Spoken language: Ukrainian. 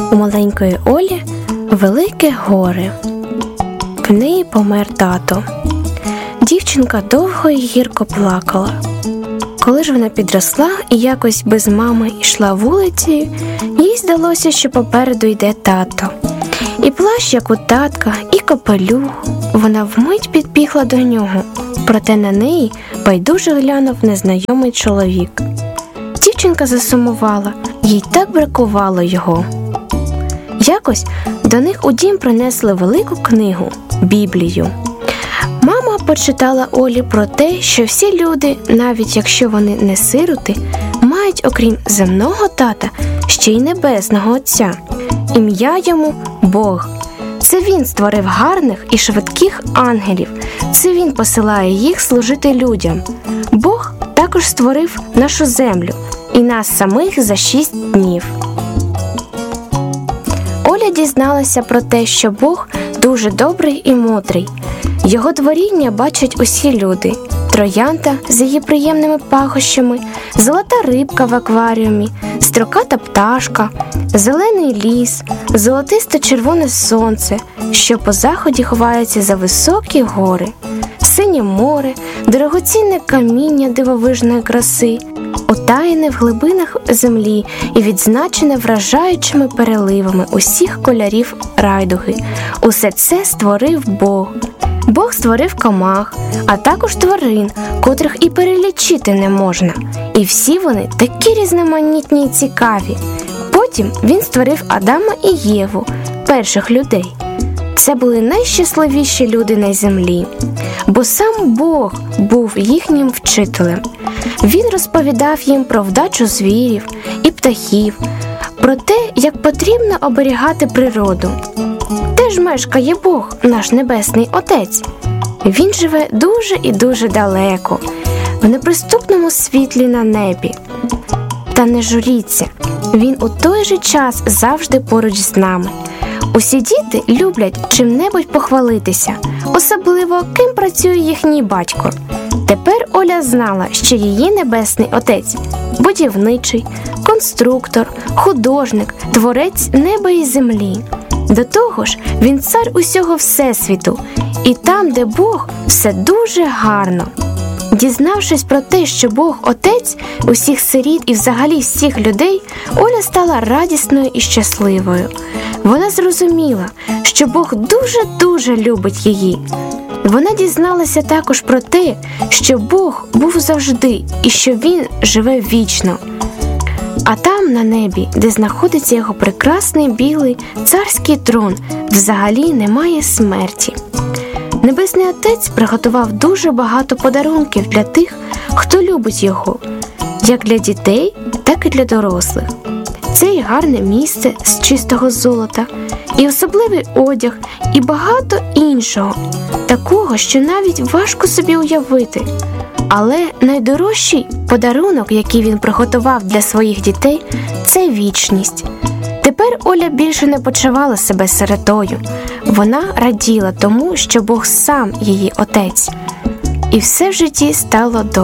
У маленької Олі велике горе. В неї помер тато. Дівчинка довго і гірко плакала. Коли ж вона підросла і якось без мами йшла вулицею, їй здалося, що попереду йде тато. І плащ, як у татка, і капелюх. Вона вмить підбігла до нього, проте на неї байдуже глянув незнайомий чоловік. Дівчинка засумувала, їй так бракувало його. Якось до них у дім принесли велику книгу – Біблію. Мама почитала Олі про те, що всі люди, навіть якщо вони не сироти, мають, окрім земного тата, ще й небесного Отця. Ім'я йому – Бог. Це він створив гарних і швидких ангелів. Це він посилає їх служити людям. Бог також створив нашу землю і нас самих за 6 днів. Оля дізналася про те, що Бог дуже добрий і мудрий. Його творіння бачать усі люди. Троянда з її приємними пахощами, золота рибка в акваріумі, строката пташка, зелений ліс, золотисто-червоне сонце, що по заході ховається за високі гори, синє море, дорогоцінне каміння дивовижної краси, утаєне в глибинах землі і відзначене вражаючими переливами усіх кольорів райдуги. Усе це створив Бог. Бог створив комах, а також тварин, котрих і перелічити не можна. І всі вони такі різноманітні і цікаві. Потім він створив Адама і Єву, перших людей. Це були найщасливіші люди на землі, бо сам Бог був їхнім вчителем. Він розповідав їм про вдачу звірів і птахів, про те, як потрібно оберігати природу. Де ж мешкає Бог, наш Небесний Отець? Він живе дуже і дуже далеко, в неприступному світлі на небі. Та не журіться, він у той же час завжди поруч з нами. Усі діти люблять чим-небудь похвалитися, особливо ким працює їхній батько. Тепер Оля знала, що її Небесний Отець – будівничий, конструктор, художник, творець неба і землі. До того ж, він цар усього Всесвіту, і там, де Бог, все дуже гарно. Дізнавшись про те, що Бог – Отець усіх сиріт і взагалі всіх людей, Оля стала радісною і щасливою. Вона зрозуміла, що Бог дуже-дуже любить її. Вона дізналася також про те, що Бог був завжди і що Він живе вічно. А там, на небі, де знаходиться його прекрасний білий царський трон, взагалі немає смерті. Небесний Отець приготував дуже багато подарунків для тих, хто любить його, як для дітей, так і для дорослих. Це і гарне місце з чистого золота, і особливий одяг, і багато іншого, такого, що навіть важко собі уявити. Але найдорожчий подарунок, який він приготував для своїх дітей, це вічність. Тепер Оля більше не почувала себе сиротою. Вона раділа тому, що Бог сам її Отець. І все в житті стало добре.